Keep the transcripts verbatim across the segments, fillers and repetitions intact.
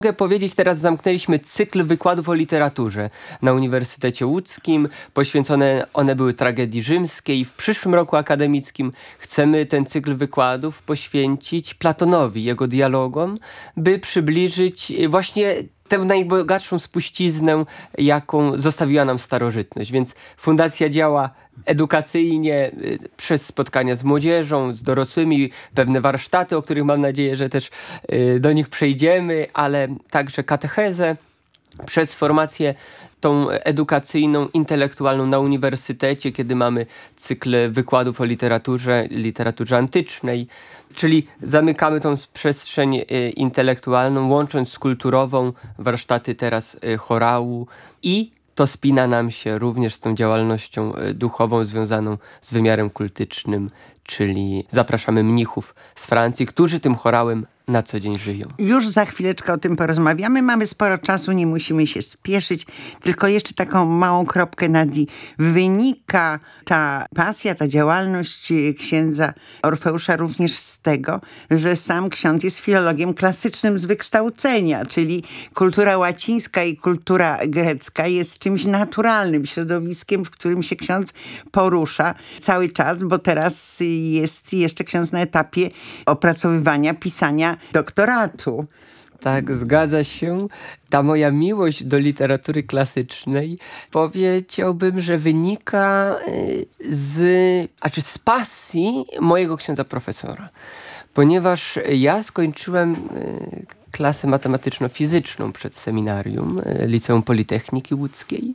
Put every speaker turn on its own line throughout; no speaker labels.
Mogę powiedzieć, teraz zamknęliśmy cykl wykładów o literaturze na Uniwersytecie Łódzkim. Poświęcone one były tragedii rzymskiej. W przyszłym roku akademickim chcemy ten cykl wykładów poświęcić Platonowi, jego dialogom, by przybliżyć właśnie tę najbogatszą spuściznę, jaką zostawiła nam starożytność. Więc fundacja działa edukacyjnie, przez spotkania z młodzieżą, z dorosłymi, pewne warsztaty, o których mam nadzieję, że też do nich przejdziemy, ale także katechezę, przez formację tą edukacyjną, intelektualną na uniwersytecie, kiedy mamy cykl wykładów o literaturze, literaturze antycznej, czyli zamykamy tą przestrzeń intelektualną, łącząc z kulturową, warsztaty teraz chorału, i to spina nam się również z tą działalnością duchową związaną z wymiarem kultycznym, czyli zapraszamy mnichów z Francji, którzy tym chorałem na co dzień żyją.
Już za chwileczkę o tym porozmawiamy. Mamy sporo czasu, nie musimy się spieszyć. Tylko jeszcze taką małą kropkę nad i. Wynika ta pasja, ta działalność księdza Orfeusza również z tego, że sam ksiądz jest filologiem klasycznym z wykształcenia, czyli kultura łacińska i kultura grecka jest czymś naturalnym, środowiskiem, w którym się ksiądz porusza cały czas, bo teraz jest jeszcze ksiądz na etapie opracowywania, pisania doktoratu.
Tak, zgadza się. Ta moja miłość do literatury klasycznej, powiedziałbym, że wynika z, a czy z pasji mojego księdza profesora. Ponieważ ja skończyłem klasę matematyczno-fizyczną przed seminarium Liceum Politechniki Łódzkiej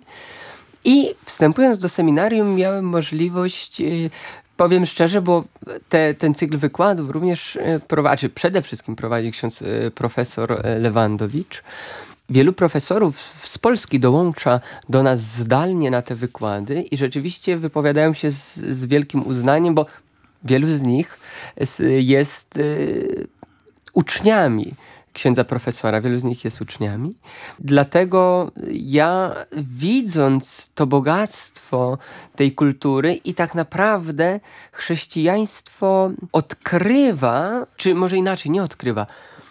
i wstępując do seminarium miałem możliwość, powiem szczerze, bo te, ten cykl wykładów również prowadzi, przede wszystkim prowadzi ksiądz profesor Lewandowicz. Wielu profesorów z Polski dołącza do nas zdalnie na te wykłady i rzeczywiście wypowiadają się z, z wielkim uznaniem, bo wielu z nich jest y, uczniami księdza profesora, wielu z nich jest uczniami. Dlatego ja, widząc to bogactwo tej kultury i tak naprawdę chrześcijaństwo odkrywa, czy może inaczej, nie odkrywa,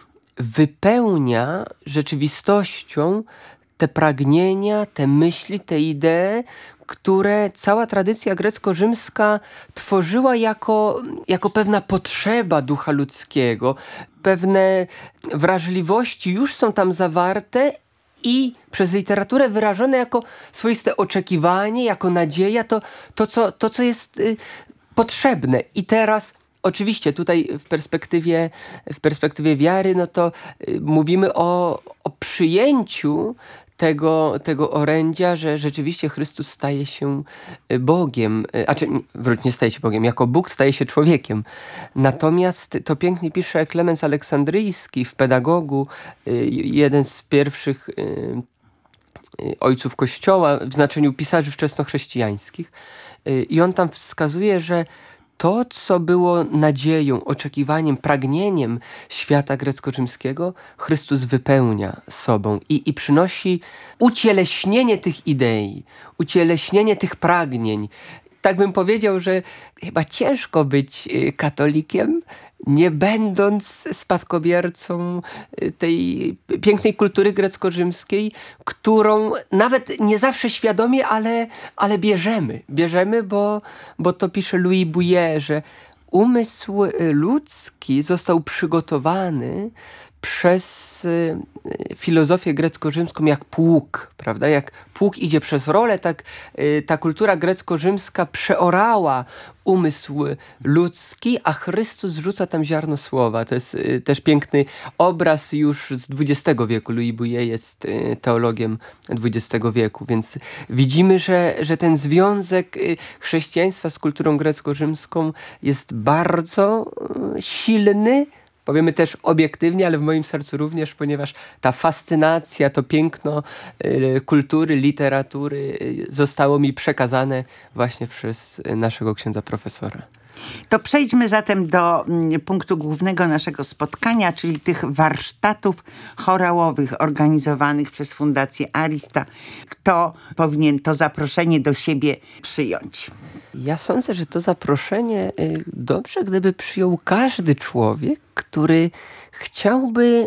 wypełnia rzeczywistością te pragnienia, te myśli, te idee, które cała tradycja grecko-rzymska tworzyła jako, jako pewna potrzeba ducha ludzkiego. Pewne wrażliwości już są tam zawarte i przez literaturę wyrażone jako swoiste oczekiwanie, jako nadzieja, to, to, co, to co jest y, potrzebne. I teraz oczywiście tutaj w perspektywie, w perspektywie wiary, no to y, mówimy o, o przyjęciu tego, tego orędzia, że rzeczywiście Chrystus staje się Bogiem, a czy wróć, nie staje się Bogiem, jako Bóg staje się człowiekiem. Natomiast to pięknie pisze Klemens Aleksandryjski w Pedagogu, jeden z pierwszych ojców Kościoła w znaczeniu pisarzy wczesnochrześcijańskich, i on tam wskazuje, że to, co było nadzieją, oczekiwaniem, pragnieniem świata grecko-rzymskiego, Chrystus wypełnia sobą i, i przynosi ucieleśnienie tych idei, ucieleśnienie tych pragnień. Tak bym powiedział, że chyba ciężko być katolikiem, nie będąc spadkobiercą tej pięknej kultury grecko-rzymskiej, którą nawet nie zawsze świadomie, ale, ale bierzemy. Bierzemy, bo, bo to pisze Louis Bouillet, że umysł ludzki został przygotowany przez y, filozofię grecko-rzymską jak pług, prawda? Jak pług idzie przez rolę, tak y, ta kultura grecko-rzymska przeorała umysł ludzki, a Chrystus rzuca tam ziarno słowa. To jest y, też piękny obraz już z dwudziestego wieku. Louis Bouillet jest y, teologiem dwudziestego wieku, więc widzimy, że, że ten związek y, chrześcijaństwa z kulturą grecko-rzymską jest bardzo y, silny. Powiemy też obiektywnie, ale w moim sercu również, ponieważ ta fascynacja, to piękno y, kultury, literatury y, zostało mi przekazane właśnie przez naszego księdza profesora.
To przejdźmy zatem do mm, punktu głównego naszego spotkania, czyli tych warsztatów chorałowych organizowanych przez Fundację Arista. Kto powinien to zaproszenie do siebie przyjąć?
Ja sądzę, że to zaproszenie y, dobrze, gdyby przyjął każdy człowiek, który chciałby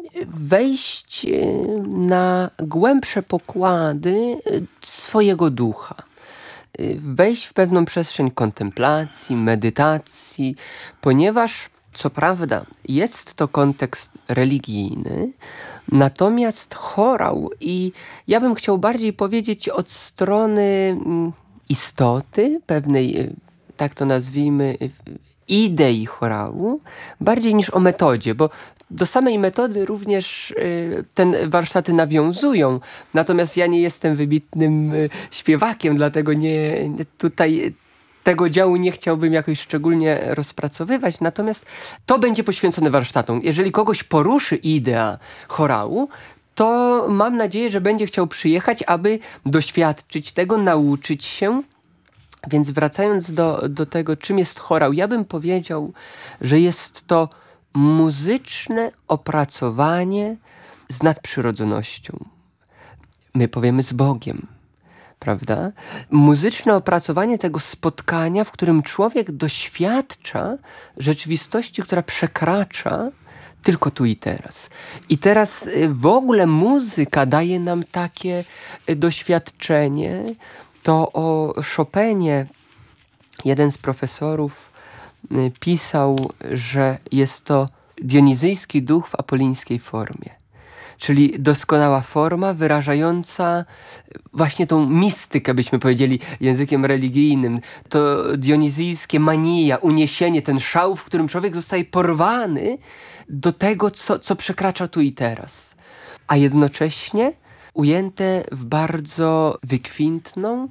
wejść na głębsze pokłady swojego ducha. Wejść w pewną przestrzeń kontemplacji, medytacji, ponieważ co prawda jest to kontekst religijny, natomiast chorał, i ja bym chciał bardziej powiedzieć od strony istoty, pewnej, tak to nazwijmy, idei chorału, bardziej niż o metodzie, bo do samej metody również y, te warsztaty nawiązują, natomiast ja nie jestem wybitnym y, śpiewakiem, dlatego nie, nie tutaj tego działu nie chciałbym jakoś szczególnie rozpracowywać, natomiast to będzie poświęcone warsztatom. Jeżeli kogoś poruszy idea chorału, to mam nadzieję, że będzie chciał przyjechać, aby doświadczyć tego, nauczyć się. Więc wracając do, do tego, czym jest chorał, ja bym powiedział, że jest to muzyczne opracowanie z nadprzyrodzonością. My powiemy z Bogiem, prawda? Muzyczne opracowanie tego spotkania, w którym człowiek doświadcza rzeczywistości, która przekracza tylko tu i teraz. I teraz w ogóle muzyka daje nam takie doświadczenie. To o Chopinie jeden z profesorów pisał, że jest to dionizyjski duch w apolińskiej formie. Czyli doskonała forma wyrażająca właśnie tą mistykę, byśmy powiedzieli językiem religijnym. To dionizyjskie mania, uniesienie, ten szał, w którym człowiek zostaje porwany do tego, co, co przekracza tu i teraz. A jednocześnie ujęte w bardzo wykwintną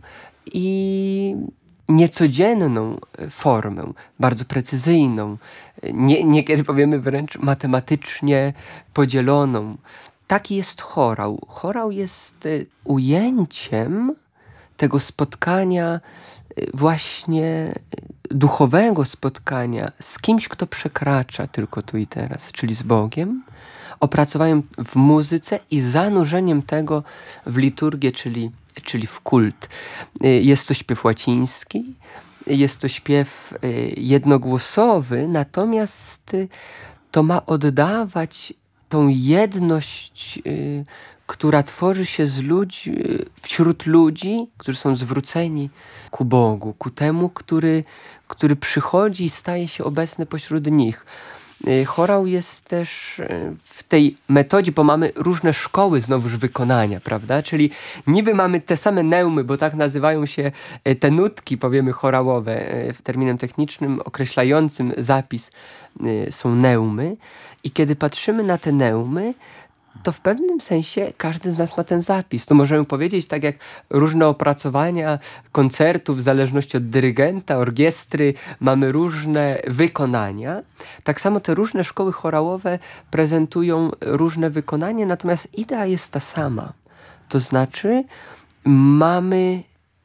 i niecodzienną formę, bardzo precyzyjną, nie, niekiedy powiemy wręcz matematycznie podzieloną. Taki jest chorał. Chorał jest ujęciem tego spotkania, właśnie duchowego spotkania z kimś, kto przekracza tylko tu i teraz, czyli z Bogiem, opracowaniem w muzyce i zanurzeniem tego w liturgię, czyli, czyli w kult. Jest to śpiew łaciński, jest to śpiew jednogłosowy, natomiast to ma oddawać tą jedność, która tworzy się z ludzi, wśród ludzi, którzy są zwróceni ku Bogu, ku temu, który, który przychodzi i staje się obecny pośród nich. Chorał jest też w tej metodzie, bo mamy różne szkoły znowuż wykonania, prawda? Czyli niby mamy te same neumy, bo tak nazywają się te nutki, powiemy, chorałowe. W terminem technicznym określającym zapis są neumy. I kiedy patrzymy na te neumy, to w pewnym sensie każdy z nas ma ten zapis. To możemy powiedzieć, tak jak różne opracowania koncertów, w zależności od dyrygenta, orkiestry, mamy różne wykonania. Tak samo te różne szkoły chorałowe prezentują różne wykonania, natomiast idea jest ta sama. To znaczy mamy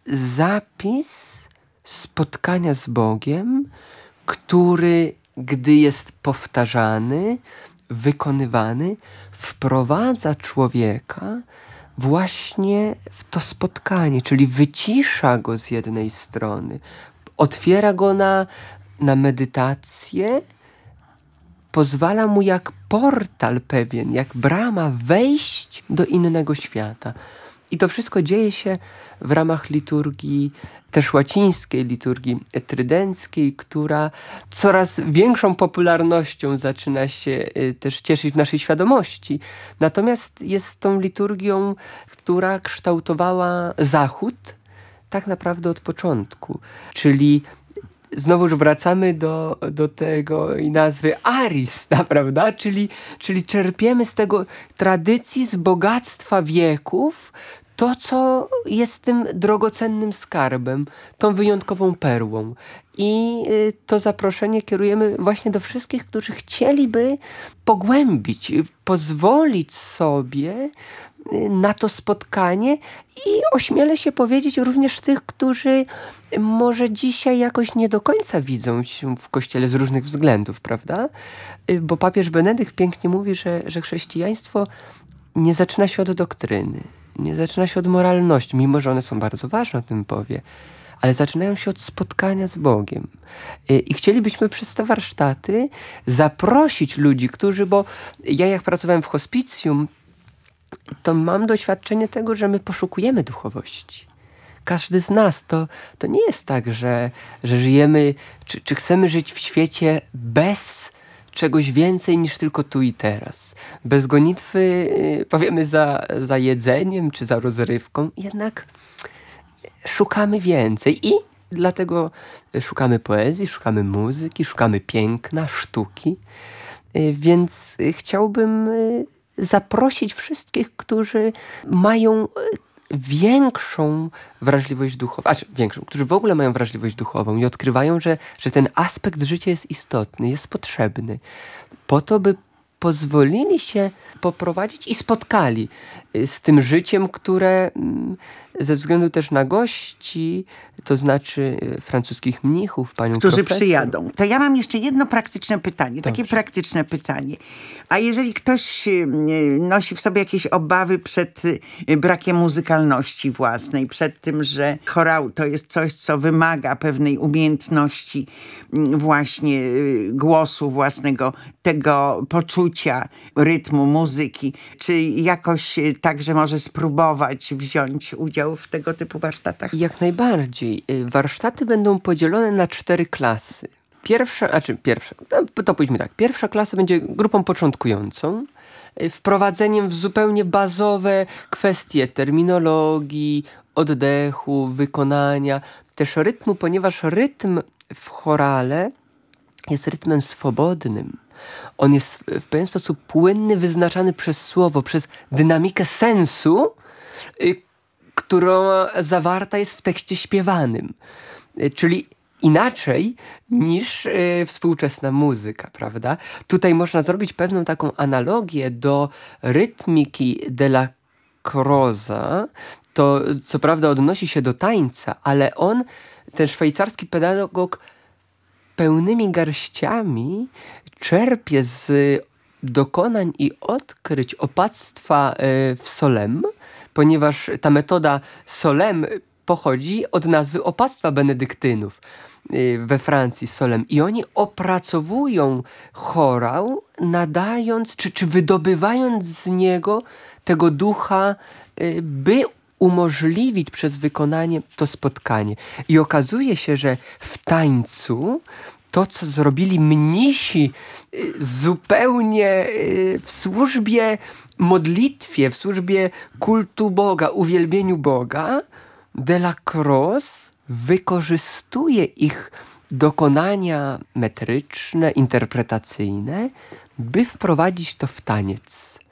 zapis spotkania z Bogiem, który, gdy jest powtarzany, wykonywany, wprowadza człowieka właśnie w to spotkanie, czyli wycisza go z jednej strony, otwiera go na, na medytację, pozwala mu jak portal pewien, jak brama wejść do innego świata. I to wszystko dzieje się w ramach liturgii, też łacińskiej, liturgii trydenckiej, która coraz większą popularnością zaczyna się też cieszyć w naszej świadomości. Natomiast jest tą liturgią, która kształtowała Zachód tak naprawdę od początku. Czyli znowuż wracamy do, do tego i nazwy arista, prawda? Czyli, czyli czerpiemy z tego tradycji, z bogactwa wieków, to, co jest tym drogocennym skarbem, tą wyjątkową perłą. I to zaproszenie kierujemy właśnie do wszystkich, którzy chcieliby pogłębić, pozwolić sobie na to spotkanie i ośmielę się powiedzieć również tych, którzy może dzisiaj jakoś nie do końca widzą się w Kościele z różnych względów, prawda? Bo papież Benedykt pięknie mówi, że, że chrześcijaństwo nie zaczyna się od doktryny, nie zaczyna się od moralności, mimo że one są bardzo ważne, o tym powie, ale zaczynają się od spotkania z Bogiem. I chcielibyśmy przez te warsztaty zaprosić ludzi, którzy, bo ja jak pracowałem w hospicjum, to mam doświadczenie tego, że my poszukujemy duchowości. Każdy z nas, to, to nie jest tak, że, że żyjemy, czy, czy chcemy żyć w świecie bez czegoś więcej niż tylko tu i teraz. Bez gonitwy, powiemy, za, za jedzeniem czy za rozrywką, jednak szukamy więcej i dlatego szukamy poezji, szukamy muzyki, szukamy piękna, sztuki. Więc chciałbym zaprosić wszystkich, którzy mają większą wrażliwość duchową, a większą, którzy w ogóle mają wrażliwość duchową i odkrywają, że, że ten aspekt życia jest istotny, jest potrzebny, po to, by pozwolili się poprowadzić i spotkali z tym życiem, które ze względu też na gości, to znaczy francuskich mnichów, panią
którzy
profesor.
przyjadą. To ja mam jeszcze jedno praktyczne pytanie,
Dobrze.
takie praktyczne pytanie. A jeżeli ktoś nosi w sobie jakieś obawy przed brakiem muzykalności własnej, przed tym, że chorał to jest coś, co wymaga pewnej umiejętności właśnie głosu własnego, tego poczucia rytmu, muzyki, czy jakoś także może spróbować wziąć udział w tego typu warsztatach?
Jak najbardziej. Warsztaty będą podzielone na cztery klasy. Pierwsza, znaczy pierwsza, to, to pójdźmy tak. Pierwsza klasa będzie grupą początkującą, wprowadzeniem w zupełnie bazowe kwestie terminologii, oddechu, wykonania, też rytmu, ponieważ rytm w chorale jest rytmem swobodnym. On jest w pewien sposób płynny, wyznaczany przez słowo, przez dynamikę sensu, y, która zawarta jest w tekście śpiewanym. Y, czyli inaczej niż y, współczesna muzyka, prawda? Tutaj można zrobić pewną taką analogię do rytmiki Delacroza. To co prawda odnosi się do tańca, ale on, ten szwajcarski pedagog, pełnymi garściami czerpie z dokonań i odkryć opactwa w Solem, ponieważ ta metoda Solem pochodzi od nazwy opactwa benedyktynów we Francji, Solem. I oni opracowują chorał, nadając, czy, czy wydobywając z niego tego ducha, by umożliwić przez wykonanie to spotkanie. I okazuje się, że w tańcu to, co zrobili mnisi zupełnie w służbie modlitwie, w służbie kultu Boga, uwielbieniu Boga, Delacroze wykorzystuje ich dokonania metryczne, interpretacyjne, by wprowadzić to w taniec.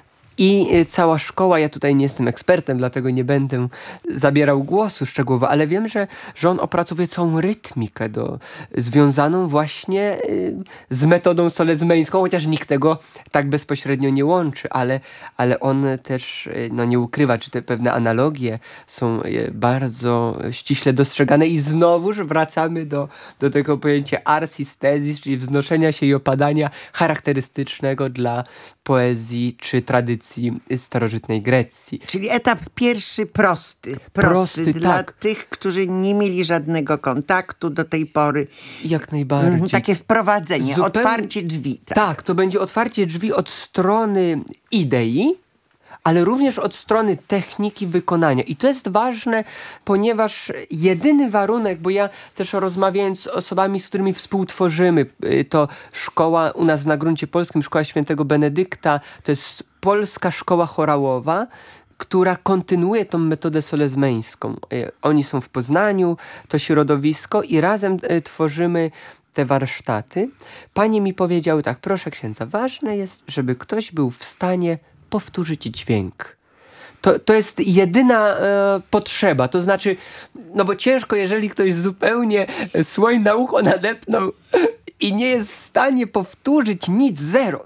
I cała szkoła, ja tutaj nie jestem ekspertem, dlatego nie będę zabierał głosu szczegółowo, ale wiem, że, że on opracowuje całą rytmikę do, związaną właśnie y, z metodą solezmeńską, chociaż nikt tego tak bezpośrednio nie łączy, ale, ale on też y, no, nie ukrywa, czy te pewne analogie są y, bardzo ściśle dostrzegane i znowuż wracamy do, do tego pojęcia arsistesis, czyli wznoszenia się i opadania charakterystycznego dla poezji czy tradycji starożytnej Grecji.
Czyli etap pierwszy prosty. Prosty,
prosty
dla
tak.
tych, którzy nie mieli żadnego kontaktu do tej pory.
Jak najbardziej.
Mhm, takie wprowadzenie,
Zupeł...
otwarcie drzwi. Tak.
tak, to będzie otwarcie drzwi od strony idei, ale również od strony techniki wykonania. I to jest ważne, ponieważ jedyny warunek, bo ja też rozmawiając z osobami, z którymi współtworzymy, to szkoła u nas na gruncie polskim, Szkoła Świętego Benedykta, to jest polska szkoła chorałowa, która kontynuuje tą metodę solezmeńską. Oni są w Poznaniu, to środowisko i razem tworzymy te warsztaty. Panie mi powiedziały tak, proszę księdza, ważne jest, żeby ktoś był w stanie powtórzyć dźwięk. To, to jest jedyna e, potrzeba. To znaczy, no bo ciężko, jeżeli ktoś zupełnie słoń na ucho nadepnął i nie jest w stanie powtórzyć nic, zero.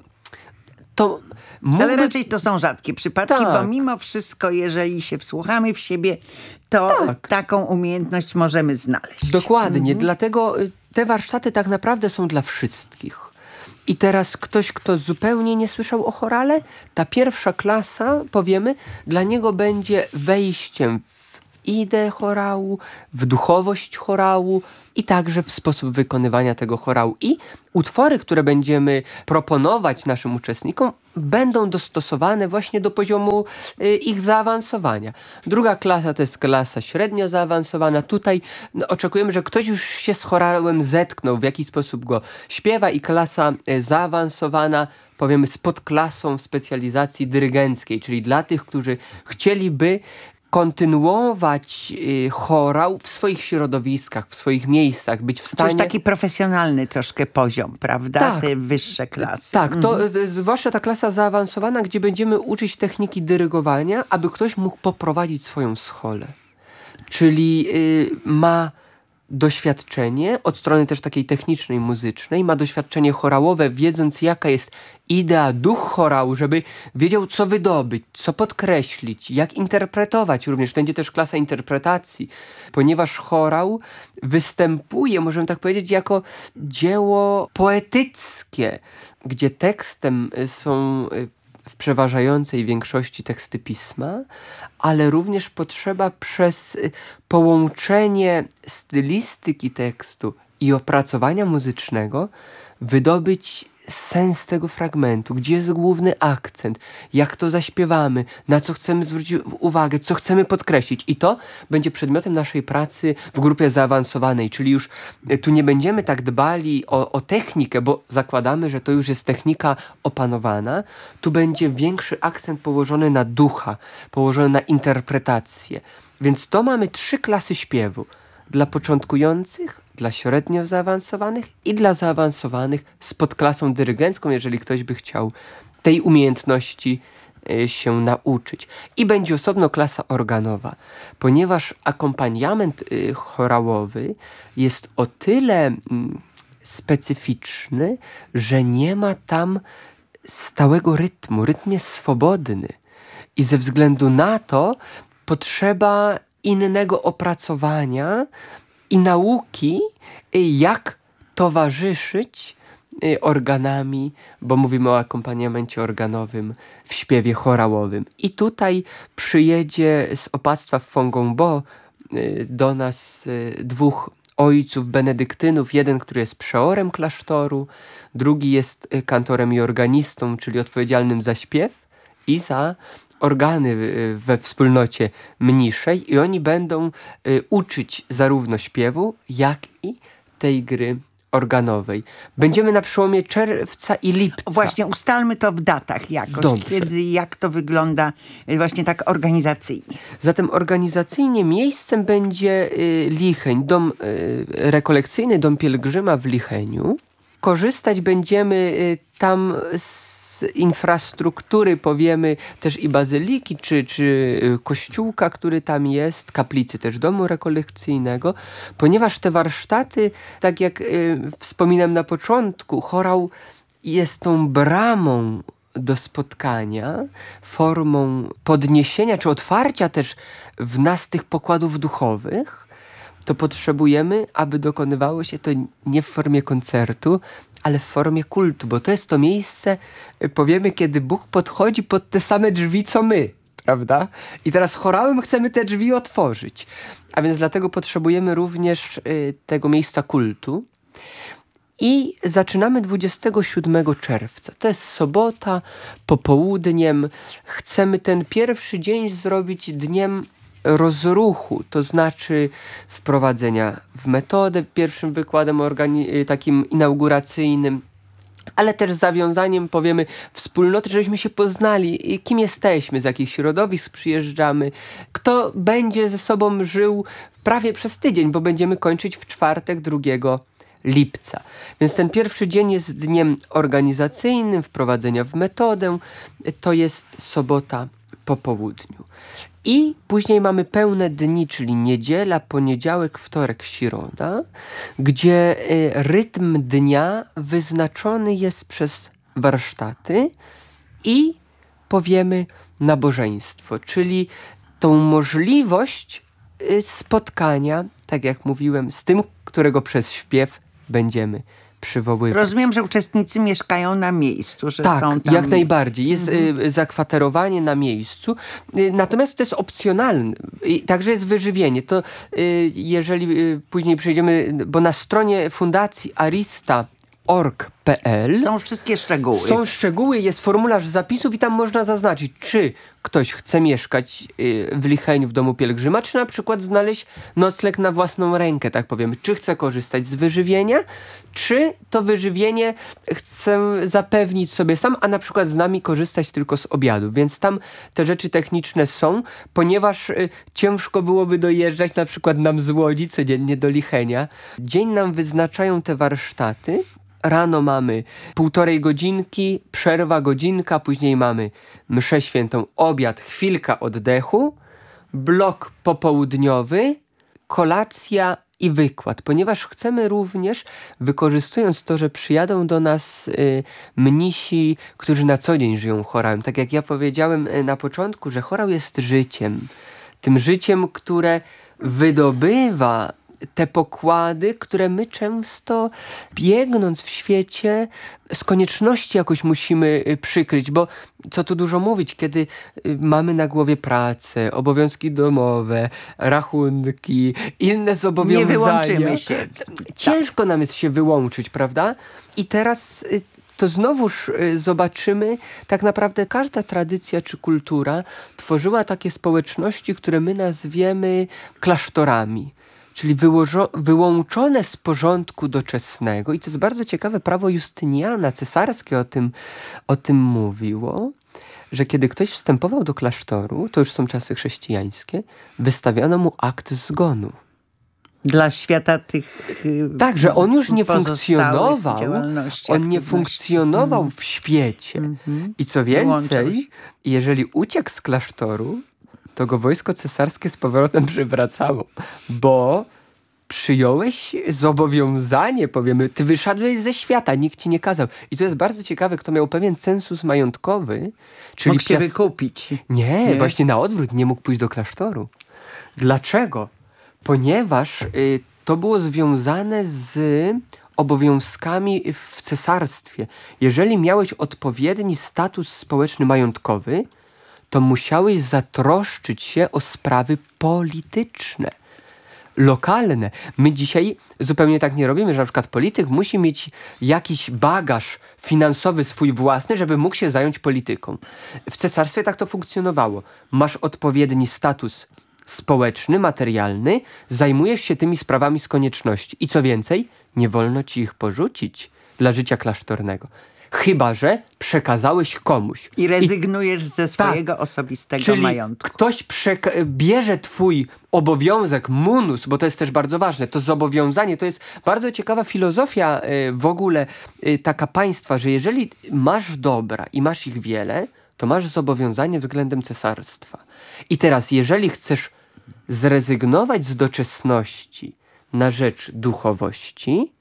To mógłby...
Ale raczej to są rzadkie przypadki,
tak.
bo mimo wszystko, jeżeli się wsłuchamy w siebie, to
tak.
taką umiejętność możemy znaleźć.
Dokładnie.
Mhm.
Dlatego te warsztaty tak naprawdę są dla wszystkich. I teraz ktoś, kto zupełnie nie słyszał o chorale, ta pierwsza klasa, powiemy, dla niego będzie wejściem w ideę chorału, w duchowość chorału i także w sposób wykonywania tego chorału. I utwory, które będziemy proponować naszym uczestnikom, będą dostosowane właśnie do poziomu y, ich zaawansowania. Druga klasa to jest klasa średnio zaawansowana. Tutaj no, oczekujemy, że ktoś już się z chorałem zetknął, w jaki sposób go śpiewa, i klasa y, zaawansowana, powiemy, z podklasą specjalizacji dyrygenckiej, czyli dla tych, którzy chcieliby kontynuować y, chorał w swoich środowiskach, w swoich miejscach, być w stanie...
To jest taki profesjonalny troszkę poziom, prawda?
Tak.
Te wyższe klasy.
Tak, to
Mhm.
y, zwłaszcza ta klasa zaawansowana, gdzie będziemy uczyć techniki dyrygowania, aby ktoś mógł poprowadzić swoją scholę. Czyli y, ma doświadczenie od strony też takiej technicznej, muzycznej, ma doświadczenie chorałowe, wiedząc jaka jest idea, duch chorału, żeby wiedział, co wydobyć, co podkreślić, jak interpretować również. Będzie też klasa interpretacji, ponieważ chorał występuje, możemy tak powiedzieć, jako dzieło poetyckie, gdzie tekstem są w przeważającej większości teksty pisma, ale również potrzeba przez połączenie stylistyki tekstu i opracowania muzycznego wydobyć sens tego fragmentu, gdzie jest główny akcent, jak to zaśpiewamy, na co chcemy zwrócić uwagę, co chcemy podkreślić. I to będzie przedmiotem naszej pracy w grupie zaawansowanej, czyli już tu nie będziemy tak dbali o, o technikę, bo zakładamy, że to już jest technika opanowana. Tu będzie większy akcent położony na ducha, położony na interpretację. Więc to mamy trzy klasy śpiewu. Dla początkujących, dla średnio zaawansowanych i dla zaawansowanych z podklasą dyrygencką, jeżeli ktoś by chciał tej umiejętności y, się nauczyć. I będzie osobno klasa organowa, ponieważ akompaniament y, chorałowy jest o tyle y, specyficzny, że nie ma tam stałego rytmu. Rytm jest swobodny i ze względu na to potrzeba innego opracowania i nauki, jak towarzyszyć organami, bo mówimy o akompaniamencie organowym w śpiewie chorałowym. I tutaj przyjedzie z opactwa w Fongongbo do nas dwóch ojców benedyktynów. Jeden, który jest przeorem klasztoru, drugi jest kantorem i organistą, czyli odpowiedzialnym za śpiew i za organy we wspólnocie mniszej, i oni będą y, uczyć zarówno śpiewu, jak i tej gry organowej. Będziemy na przełomie czerwca i lipca.
Właśnie, ustalmy to w datach jakoś.
Dobrze.
Kiedy, jak to wygląda y, właśnie tak organizacyjnie.
Zatem organizacyjnie miejscem będzie y, Licheń, dom y, rekolekcyjny, dom pielgrzyma w Licheniu. Korzystać będziemy y, tam z infrastruktury, powiemy, też i bazyliki, czy, czy kościółka, który tam jest, kaplicy też domu rekolekcyjnego, ponieważ te warsztaty, tak jak y, wspominałem na początku, chorał jest tą bramą do spotkania, formą podniesienia, czy otwarcia też w nas tych pokładów duchowych, to potrzebujemy, aby dokonywało się to nie w formie koncertu, ale w formie kultu, bo to jest to miejsce, powiemy, kiedy Bóg podchodzi pod te same drzwi, co my, prawda? I teraz chorałem chcemy te drzwi otworzyć. A więc dlatego potrzebujemy również y, tego miejsca kultu. I zaczynamy dwudziestego siódmego czerwca. To jest sobota, popołudniem. Chcemy ten pierwszy dzień zrobić dniem rozruchu, to znaczy wprowadzenia w metodę pierwszym wykładem organi- takim inauguracyjnym, ale też zawiązaniem, powiemy, wspólnoty, żebyśmy się poznali, kim jesteśmy, z jakich środowisk przyjeżdżamy, kto będzie ze sobą żył prawie przez tydzień, bo będziemy kończyć w czwartek drugiego lipca. Więc ten pierwszy dzień jest dniem organizacyjnym, wprowadzenia w metodę, to jest sobota po południu. I później mamy pełne dni, czyli niedziela, poniedziałek, wtorek, środa, gdzie y, rytm dnia wyznaczony jest przez warsztaty i, powiemy, nabożeństwo, czyli tą możliwość y, spotkania, tak jak mówiłem, z tym, którego przez śpiew będziemy przywoływać.
Rozumiem, że uczestnicy mieszkają na miejscu, że
tak,
są tam...
jak najbardziej. Jest
Mhm.
y, zakwaterowanie na miejscu, y, natomiast to jest opcjonalne. I także jest wyżywienie. To y, jeżeli y, później przejdziemy, bo na stronie Fundacji arista kropka org kropka p l
są wszystkie szczegóły.
Są szczegóły, jest formularz zapisów i tam można zaznaczyć, czy ktoś chce mieszkać y, w Licheniu w domu pielgrzyma, czy na przykład znaleźć nocleg na własną rękę, tak powiem. Czy chce korzystać z wyżywienia, czy to wyżywienie chce zapewnić sobie sam, a na przykład z nami korzystać tylko z obiadu. Więc tam te rzeczy techniczne są, ponieważ y, ciężko byłoby dojeżdżać na przykład nam z Łodzi codziennie do Lichenia. Dzień nam wyznaczają te warsztaty. Rano mamy półtorej godzinki, przerwa godzinka, później mamy mszę świętą, obiad, chwilka oddechu, blok popołudniowy, kolacja i wykład, ponieważ chcemy również, wykorzystując to, że przyjadą do nas y, mnisi, którzy na co dzień żyją chorałem. Tak jak ja powiedziałem y, na początku, że chorał jest życiem. Tym życiem, które wydobywa te pokłady, które my często biegnąc w świecie z konieczności jakoś musimy przykryć, bo co tu dużo mówić, kiedy mamy na głowie pracę, obowiązki domowe, rachunki, inne zobowiązania.
Nie wyłączymy się.
Ciężko nam jest się wyłączyć, prawda? I teraz to znowuż zobaczymy, tak naprawdę każda tradycja czy kultura tworzyła takie społeczności, które my nazwiemy klasztorami. Czyli wyłożo, wyłączone z porządku doczesnego. I to jest bardzo ciekawe, prawo Justyniana cesarskie o tym, o tym mówiło, że kiedy ktoś wstępował do klasztoru, to już są czasy chrześcijańskie, wystawiano mu akt zgonu.
Dla świata tych
tak, że on już nie funkcjonował, on nie
aktywności.
funkcjonował
mm.
w świecie.
Mm-hmm.
I co więcej, jeżeli uciekł z klasztoru, to go wojsko cesarskie z powrotem przywracało, bo przyjąłeś zobowiązanie, powiemy, ty wyszedłeś ze świata, nikt ci nie kazał. I to jest bardzo ciekawe, kto miał pewien census majątkowy, czyli
mógł się
pias...
wykupić.
Nie,
nie,
właśnie na odwrót, nie mógł pójść do klasztoru. Dlaczego? Ponieważ y, to było związane z obowiązkami w cesarstwie. Jeżeli miałeś odpowiedni status społeczny majątkowy, to musiałeś zatroszczyć się o sprawy polityczne, lokalne. My dzisiaj zupełnie tak nie robimy, że na przykład polityk musi mieć jakiś bagaż finansowy swój własny, żeby mógł się zająć polityką. W cesarstwie tak to funkcjonowało. Masz odpowiedni status społeczny, materialny, zajmujesz się tymi sprawami z konieczności. I co więcej, nie wolno ci ich porzucić dla życia klasztornego. Chyba że przekazałeś komuś.
I rezygnujesz I, ze swojego tak, osobistego
czyli
majątku.
Ktoś przeka- bierze twój obowiązek, munus, bo to jest też bardzo ważne, to zobowiązanie, to jest bardzo ciekawa filozofia y, w ogóle y, taka państwa, że jeżeli masz dobra i masz ich wiele, to masz zobowiązanie względem cesarstwa. I teraz, jeżeli chcesz zrezygnować z doczesności na rzecz duchowości,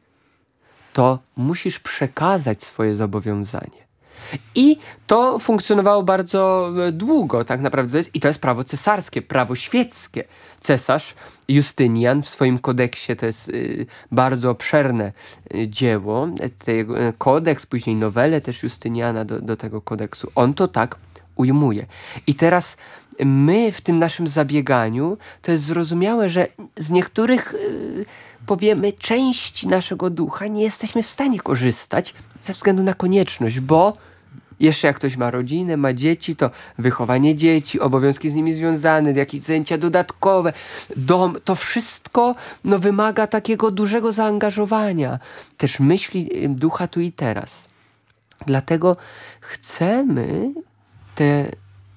to musisz przekazać swoje zobowiązanie. I to funkcjonowało bardzo długo, tak naprawdę. To jest, I to jest prawo cesarskie, prawo świeckie. Cesarz Justynian w swoim kodeksie, to jest y, bardzo obszerne y, dzieło, tego, y, kodeks, później nowele też Justyniana do, do tego kodeksu. On to tak ujmuje. I teraz my w tym naszym zabieganiu, to jest zrozumiałe, że z niektórych yy, powiemy części naszego ducha nie jesteśmy w stanie korzystać ze względu na konieczność, bo jeszcze jak ktoś ma rodzinę, ma dzieci, to wychowanie dzieci, obowiązki z nimi związane, jakieś zajęcia dodatkowe, dom, to wszystko no, wymaga takiego dużego zaangażowania. Też myśli ducha tu i teraz. Dlatego chcemy te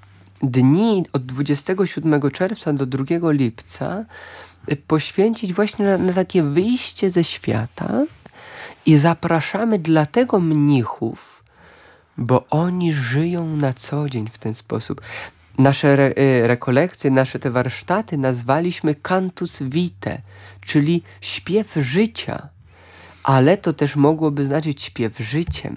dni od dwudziestego siódmego czerwca do drugiego lipca poświęcić właśnie na, na takie wyjście ze świata i zapraszamy dlatego mnichów, bo oni żyją na co dzień w ten sposób. Nasze re, rekolekcje, nasze te warsztaty nazwaliśmy Cantus Vitae, czyli śpiew życia, ale to też mogłoby znaczyć śpiew życiem.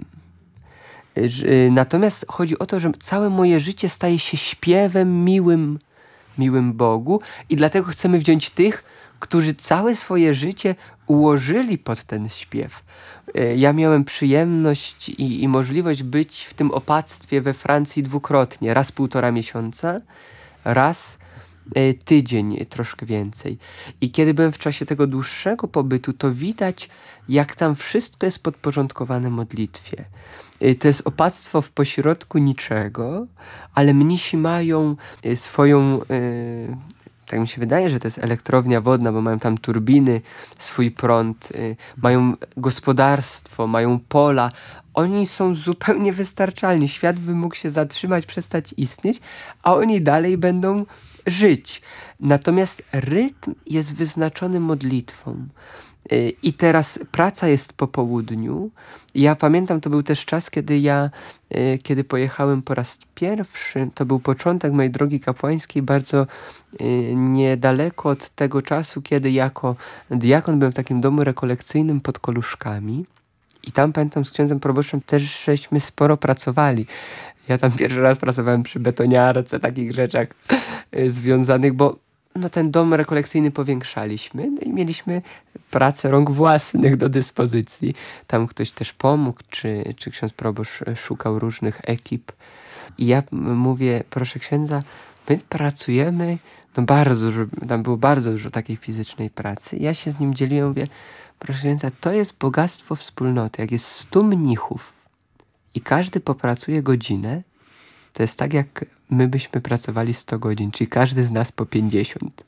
Natomiast chodzi o to, że całe moje życie staje się śpiewem miłym, miłym Bogu i dlatego chcemy wziąć tych, którzy całe swoje życie ułożyli pod ten śpiew. Ja miałem przyjemność i, i możliwość być w tym opactwie we Francji dwukrotnie. Raz półtora miesiąca, raz y, tydzień, troszkę więcej. I kiedy byłem w czasie tego dłuższego pobytu, to widać, jak tam wszystko jest podporządkowane modlitwie. Y, to jest opactwo w pośrodku niczego, ale mnisi mają y, swoją... Y, tak mi się wydaje, że to jest elektrownia wodna, bo mają tam turbiny, swój prąd, y, mają gospodarstwo, mają pola. Oni są zupełnie wystarczalni. Świat by mógł się zatrzymać, przestać istnieć, a oni dalej będą żyć. Natomiast rytm jest wyznaczony modlitwą. Y, I teraz praca jest po południu. Ja pamiętam, to był też czas, kiedy ja, y, kiedy pojechałem po raz pierwszy, to był początek mojej drogi kapłańskiej, bardzo y, niedaleko od tego czasu, kiedy jako diakon byłem w takim domu rekolekcyjnym pod Koluszkami. I tam, pamiętam, z księdzem proboszczem też żeśmy sporo pracowali. Ja tam pierwszy raz pracowałem przy betoniarce, takich rzeczach y, związanych, bo no, ten dom rekolekcyjny powiększaliśmy, no i mieliśmy pracę rąk własnych do dyspozycji. Tam ktoś też pomógł, czy, czy ksiądz proboszcz szukał różnych ekip. I ja mówię, proszę księdza, my pracujemy, no bardzo dużo, tam było bardzo dużo takiej fizycznej pracy. Ja się z nim dzieliłem, mówię, proszę księdza, to jest bogactwo wspólnoty. Jak jest stu mnichów i każdy popracuje godzinę, to jest tak, jak my byśmy pracowali sto godzin, czyli każdy z nas po pięćdziesiąt.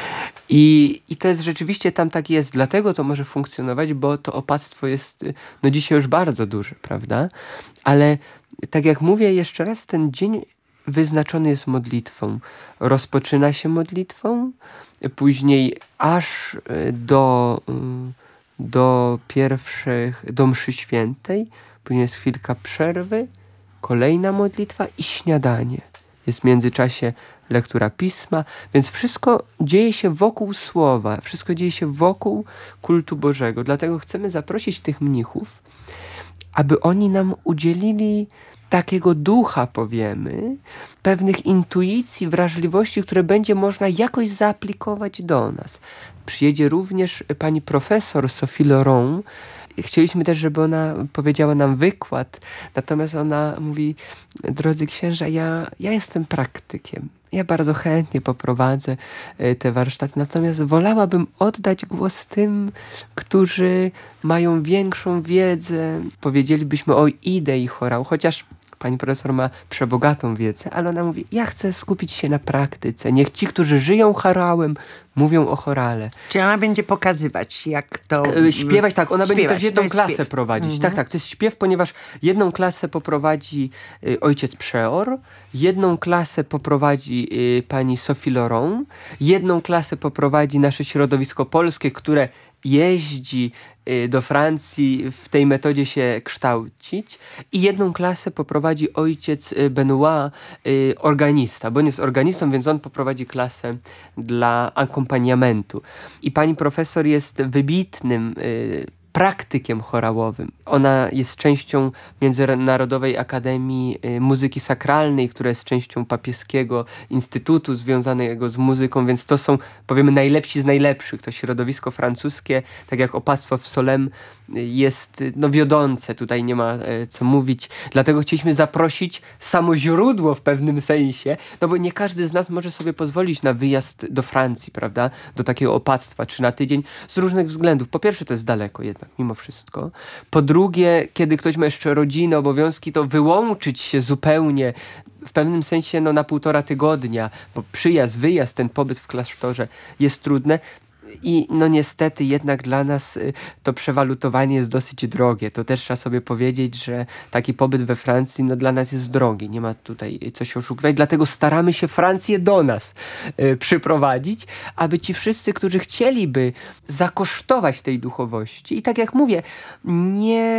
I, I to jest rzeczywiście tam tak jest, dlatego to może funkcjonować, bo to opactwo jest no dzisiaj już bardzo duże, prawda? Ale tak jak mówię jeszcze raz, ten dzień wyznaczony jest modlitwą. Rozpoczyna się modlitwą, później aż do, do pierwszych, do mszy świętej, później jest chwilka przerwy, kolejna modlitwa i śniadanie. Jest w międzyczasie lektura pisma, więc wszystko dzieje się wokół słowa, wszystko dzieje się wokół kultu Bożego. Dlatego chcemy zaprosić tych mnichów, aby oni nam udzielili takiego ducha, powiemy, pewnych intuicji, wrażliwości, które będzie można jakoś zaaplikować do nas. Przyjedzie również pani profesor Sophie Laurent. Chcieliśmy też, żeby ona powiedziała nam wykład, natomiast ona mówi, drodzy księża, ja, ja jestem praktykiem. Ja bardzo chętnie poprowadzę te warsztaty, natomiast wolałabym oddać głos tym, którzy mają większą wiedzę. Powiedzielibyśmy o idei chorału, chociaż pani profesor ma przebogatą wiedzę, ale ona mówi, ja chcę skupić się na praktyce. Niech ci, którzy żyją chorałem, mówią o chorale.
Czy ona będzie pokazywać, jak to...
Śpiewać, tak. Ona
śpiewać,
będzie też jedną klasę
śpiew.
prowadzić.
Mhm.
Tak, tak. To jest śpiew, ponieważ jedną klasę poprowadzi y, ojciec Przeor, jedną klasę poprowadzi y, pani Sophie Laurent, jedną klasę poprowadzi nasze środowisko polskie, które jeździ y, do Francji w tej metodzie się kształcić, i jedną klasę poprowadzi ojciec y, Benoit, y, organista, bo on jest organistą, więc on poprowadzi klasę dla akompaniamentu. I pani profesor jest wybitnym y, praktykiem chorałowym. Ona jest częścią Międzynarodowej Akademii y, Muzyki Sakralnej, która jest częścią papieskiego instytutu związanego z muzyką, więc to są, powiemy, najlepsi z najlepszych. To środowisko francuskie, tak jak opactwo w Solesmes, y, jest no, wiodące. Tutaj nie ma y, co mówić. Dlatego chcieliśmy zaprosić samo źródło w pewnym sensie, no bo nie każdy z nas może sobie pozwolić na wyjazd do Francji, prawda? Do takiego opactwa, czy na tydzień, z różnych względów. Po pierwsze, to jest daleko jednak, mimo wszystko. Po drugie, kiedy ktoś ma jeszcze rodzinę, obowiązki, to wyłączyć się zupełnie w pewnym sensie no, na półtora tygodnia, bo przyjazd, wyjazd, ten pobyt w klasztorze jest trudne. I no niestety jednak dla nas y, to przewalutowanie jest dosyć drogie. To też trzeba sobie powiedzieć, że taki pobyt we Francji no dla nas jest drogi. Nie ma tutaj co się oszukiwać. Dlatego staramy się Francję do nas y, przyprowadzić, aby ci wszyscy, którzy chcieliby zakosztować tej duchowości. I tak jak mówię, nie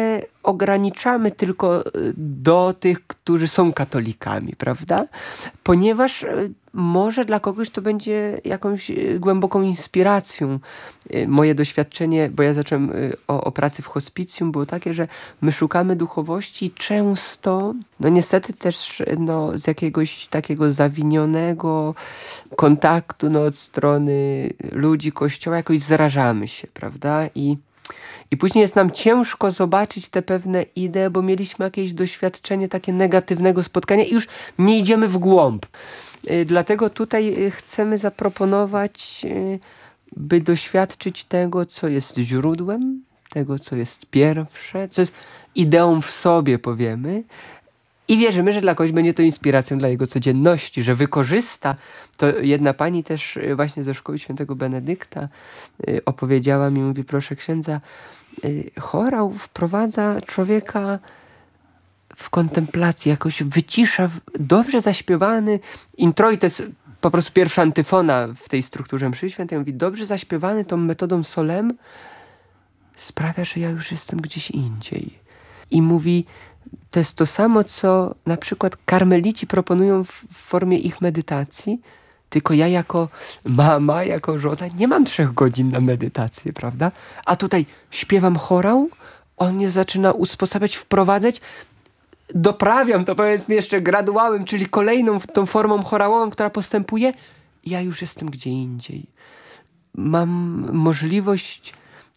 ograniczamy tylko do tych, którzy są katolikami, prawda? Ponieważ może dla kogoś to będzie jakąś głęboką inspiracją. Moje doświadczenie, bo ja zacząłem o, o pracy w hospicjum, było takie, że my szukamy duchowości i często, no niestety też no, z jakiegoś takiego zawinionego kontaktu no, od strony ludzi Kościoła jakoś zarażamy się, prawda? I I później jest nam ciężko zobaczyć te pewne idee, bo mieliśmy jakieś doświadczenie takie negatywnego spotkania i już nie idziemy w głąb. Dlatego tutaj chcemy zaproponować, by doświadczyć tego, co jest źródłem, tego, co jest pierwsze, co jest ideą w sobie, powiemy. I wierzymy, że dla kogoś będzie to inspiracją dla jego codzienności, że wykorzysta. To jedna pani też właśnie ze szkoły świętego Benedykta opowiedziała mi, mówi, proszę księdza, chorał wprowadza człowieka w kontemplację, jakoś wycisza, dobrze zaśpiewany introit, to jest po prostu pierwsza antyfona w tej strukturze mszy świętej, mówi, dobrze zaśpiewany tą metodą solem sprawia, że ja już jestem gdzieś indziej. I mówi, to jest to samo, co na przykład karmelici proponują w formie ich medytacji, tylko ja jako mama, jako żona nie mam trzech godzin na medytację, prawda? A tutaj śpiewam chorał, on mnie zaczyna usposabiać, wprowadzać, doprawiam to, powiedzmy jeszcze graduałem, czyli kolejną tą formą chorałową, która postępuje, ja już jestem gdzie indziej. Mam możliwość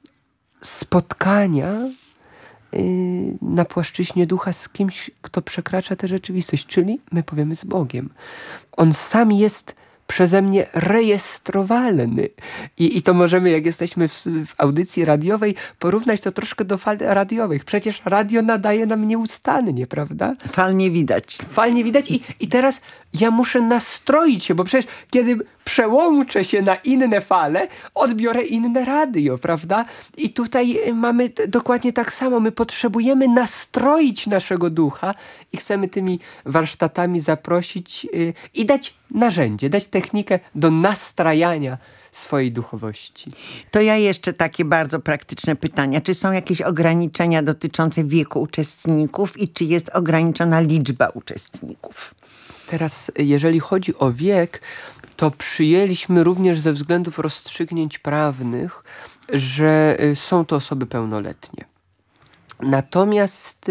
spotkania na płaszczyźnie ducha z kimś, kto przekracza tę rzeczywistość, czyli my powiemy z Bogiem. On sam jest przeze mnie rejestrowalny. I, i to możemy, jak jesteśmy w, w audycji radiowej, porównać to troszkę do fal radiowych. Przecież radio nadaje nam nieustannie, prawda?
Fal nie widać.
Fal nie widać i, i teraz ja muszę nastroić się, bo przecież kiedy przełączę się na inne fale, odbiorę inne radio, prawda? I tutaj mamy t- dokładnie tak samo. My potrzebujemy nastroić naszego ducha i chcemy tymi warsztatami zaprosić yy, i dać narzędzie, dać technikę do nastrajania swojej duchowości.
To ja jeszcze takie bardzo praktyczne pytania. Czy są jakieś ograniczenia dotyczące wieku uczestników i czy jest ograniczona liczba uczestników?
Teraz, jeżeli chodzi o wiek, to przyjęliśmy również ze względów rozstrzygnięć prawnych, że są to osoby pełnoletnie. Natomiast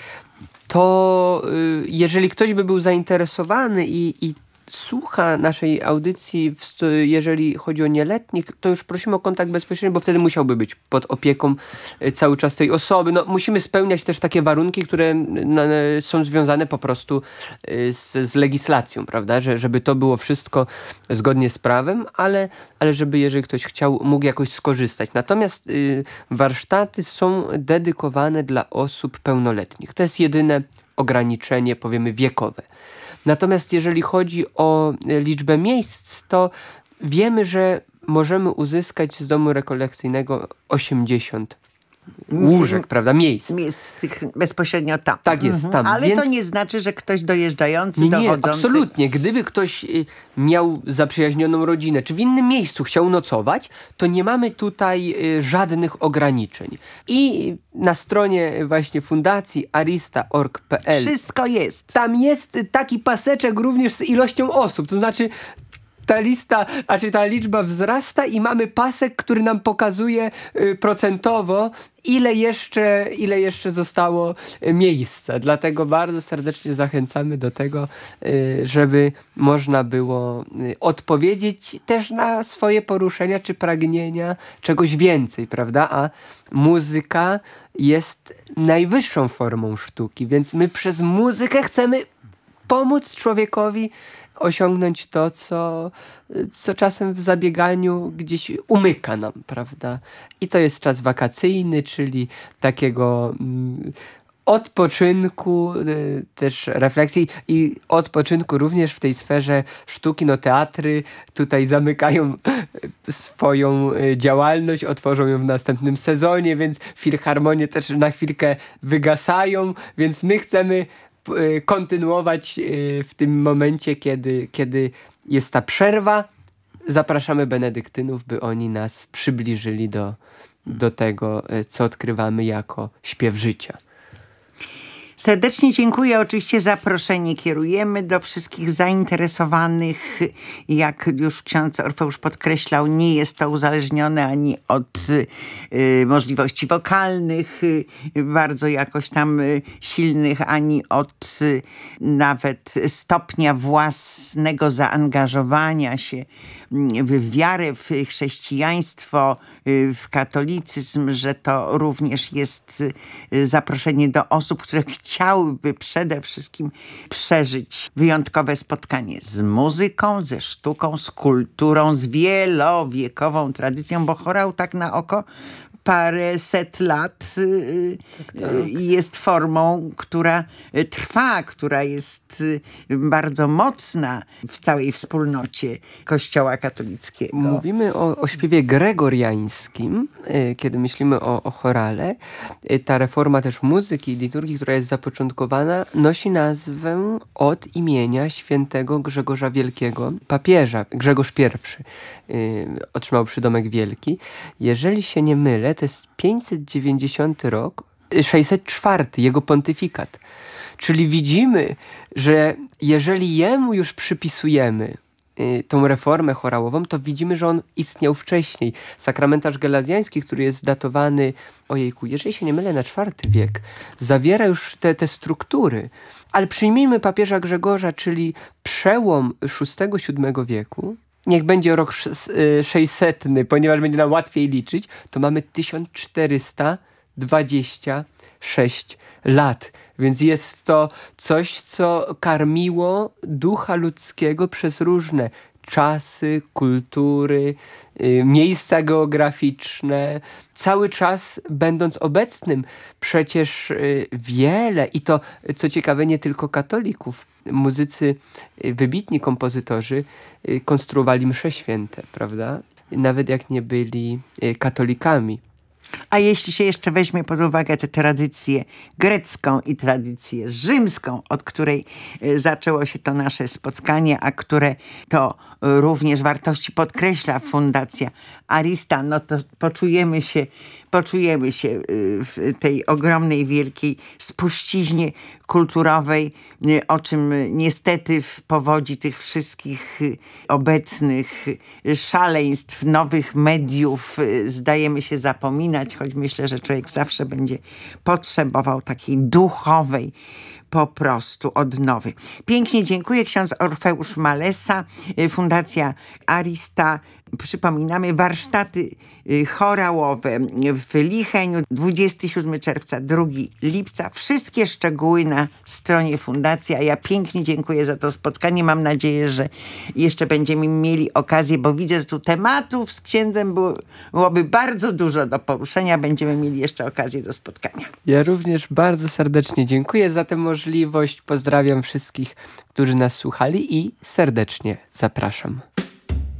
to, jeżeli ktoś by był zainteresowany i, i słucha naszej audycji, jeżeli chodzi o nieletnich, to już prosimy o kontakt bezpośredni, bo wtedy musiałby być pod opieką cały czas tej osoby. No, musimy spełniać też takie warunki, które no, są związane po prostu z, z legislacją, prawda? Że, żeby to było wszystko zgodnie z prawem, ale, ale żeby, jeżeli ktoś chciał, mógł jakoś skorzystać. Natomiast y, warsztaty są dedykowane dla osób pełnoletnich. To jest jedyne ograniczenie, powiemy, wiekowe. Natomiast jeżeli chodzi o liczbę miejsc, to wiemy, że możemy uzyskać z domu rekolekcyjnego osiemdziesiąt łóżek, prawda, miejsc.
Miejsc tych bezpośrednio tam.
Tak jest,
mhm.
tam.
Ale
Więc...
to nie znaczy, że ktoś dojeżdżający,
nie, nie,
dochodzący...
absolutnie. Gdyby ktoś y, miał zaprzyjaźnioną rodzinę, czy w innym miejscu chciał nocować, to nie mamy tutaj y, żadnych ograniczeń. I na stronie właśnie fundacji arista kropka org kropka pe el
wszystko jest.
Tam jest taki paseczek również z ilością osób, to znaczy ta lista, a czy ta liczba wzrasta i mamy pasek, który nam pokazuje y, procentowo, ile jeszcze, ile jeszcze zostało y, miejsca. Dlatego bardzo serdecznie zachęcamy do tego, y, żeby można było y, odpowiedzieć też na swoje poruszenia czy pragnienia czegoś więcej, prawda? A muzyka jest najwyższą formą sztuki, więc my przez muzykę chcemy pomóc człowiekowi osiągnąć to, co, co czasem w zabieganiu gdzieś umyka nam, prawda? I to jest czas wakacyjny, czyli takiego mm, odpoczynku, y, też refleksji i odpoczynku również w tej sferze sztuki. No teatry tutaj zamykają swoją y, działalność, otworzą ją w następnym sezonie, więc filharmonie też na chwilkę wygasają, więc my chcemy kontynuować w tym momencie, kiedy, kiedy jest ta przerwa. Zapraszamy benedyktynów, by oni nas przybliżyli do, do tego, co odkrywamy jako śpiew życia.
Serdecznie dziękuję. Oczywiście zaproszenie kierujemy do wszystkich zainteresowanych. Jak już ksiądz Orfeusz podkreślał, nie jest to uzależnione ani od y, możliwości wokalnych, y, bardzo jakoś tam y, silnych, ani od y, nawet stopnia własnego zaangażowania się w wiarę, w chrześcijaństwo, y, w katolicyzm, że to również jest y, zaproszenie do osób, które chciałyby przede wszystkim przeżyć wyjątkowe spotkanie z muzyką, ze sztuką, z kulturą, z wielowiekową tradycją, bo chorał tak na oko paręset lat y, tak, tak. Y, jest formą, która trwa, która jest bardzo mocna w całej wspólnocie Kościoła katolickiego.
Mówimy o, o śpiewie gregoriańskim, y, kiedy myślimy o, o chorale. Y, ta reforma też muzyki i liturgii, która jest zapoczątkowana, nosi nazwę od imienia świętego Grzegorza Wielkiego, papieża. Grzegorz Pierwszy y, otrzymał przydomek Wielki. Jeżeli się nie mylę, to jest pięćset dziewięćdziesiąty rok, sześćset czwarty, jego pontyfikat. Czyli widzimy, że jeżeli jemu już przypisujemy y, tą reformę chorałową, to widzimy, że on istniał wcześniej. Sakramentarz gelazjański, który jest datowany, ojejku, jeżeli się nie mylę, na czwarty wiek, zawiera już te, te struktury. Ale przyjmijmy papieża Grzegorza, czyli przełom szóstego siódmego wieku, niech będzie rok sześćsetny, ponieważ będzie nam łatwiej liczyć, to mamy tysiąc czterysta dwadzieścia sześć lat. Więc jest to coś, co karmiło ducha ludzkiego przez różne czasy, kultury, y, miejsca geograficzne, cały czas będąc obecnym. Przecież y, wiele, i to co ciekawe, nie tylko katolików, muzycy, y, wybitni kompozytorzy y, konstruowali msze święte, prawda? Nawet jak nie byli y, katolikami.
A jeśli się jeszcze weźmie pod uwagę tę tradycję grecką i tradycję rzymską, od której zaczęło się to nasze spotkanie, a które to również wartości podkreśla Fundacja Arista, no to poczujemy się, poczujemy się w tej ogromnej, wielkiej spuściźnie kulturowej, o czym niestety w powodzi tych wszystkich obecnych szaleństw, nowych mediów zdajemy się zapominać, choć myślę, że człowiek zawsze będzie potrzebował takiej duchowej po prostu odnowy. Pięknie dziękuję. Ksiądz Orfeusz Malesa, Fundacja Arista. Przypominamy, warsztaty chorałowe w Licheniu, dwudziestego siódmego czerwca, drugiego lipca. Wszystkie szczegóły na stronie fundacji. A ja pięknie dziękuję za to spotkanie. Mam nadzieję, że jeszcze będziemy mieli okazję, bo widzę, że tu tematów z księdzem było, byłoby bardzo dużo do poruszenia. Będziemy mieli jeszcze okazję do spotkania.
Ja również bardzo serdecznie dziękuję za tę możliwość. Pozdrawiam wszystkich, którzy nas słuchali i serdecznie zapraszam.